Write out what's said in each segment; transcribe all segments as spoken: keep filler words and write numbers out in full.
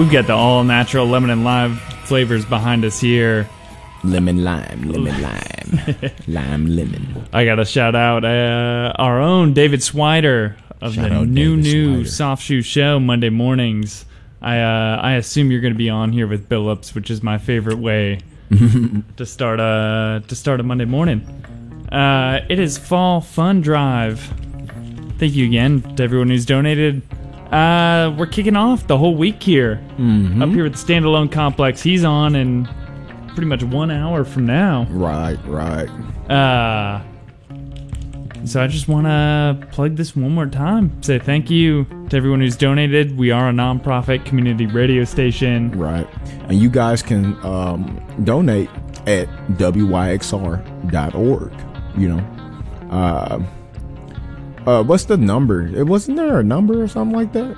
We've got the all-natural lemon and lime flavors behind us here. Lemon, lime, lemon, lime. Lime, lemon. I got to shout out uh, our own David Swider of Shout the out new, David new Swider. Soft Shoe Show Monday mornings. I uh, I assume you're going to be on here with Billups, which is my favorite way to start a to start a Monday morning. Uh, it is Fall Fun Drive. Thank you again to everyone who's donated. Uh, we're kicking off the whole week here Mm-hmm. up here at the Standalone Complex. He's on in pretty much one hour from now. Right, right. Uh, so I just want to plug this one more time. Say thank you to everyone who's donated. We are a nonprofit community radio station. Right. And you guys can um, donate at W Y X R dot org. You know. Uh, uh, what's the number? It wasn't there a number or something like that?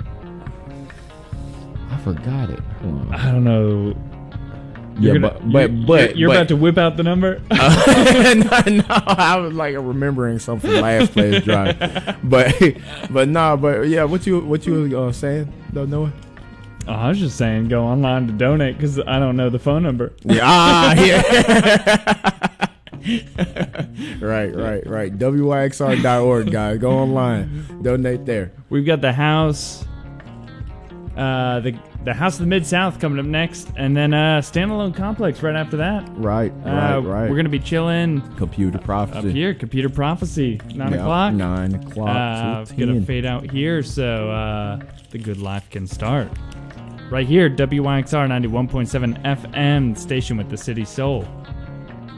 I forgot it. Hold on. I don't know. Yeah, You're but gonna- but you're, but you're but, about to whip out the number. Uh, no, no, I was like remembering something from last play's drive, but but nah, but yeah, what you what you uh, saying? Don't know it. Oh, I was just saying, go online to donate because I don't know the phone number. Yeah, ah, yeah. right, right, right. W Y X R dot org, guys. Go online, donate there. We've got the house, uh, the the House of the Mid-South coming up next, and then uh, Standalone Complex right after that. Right, right, Uh, right. We're gonna be chilling Computer up prophecy. here, Computer Prophecy, nine Yep, o'clock. Nine o'clock. Uh, to gonna ten. fade out here, so uh, the good life can start. Right here, W Y X R ninety-one point seven F M, station with the city soul.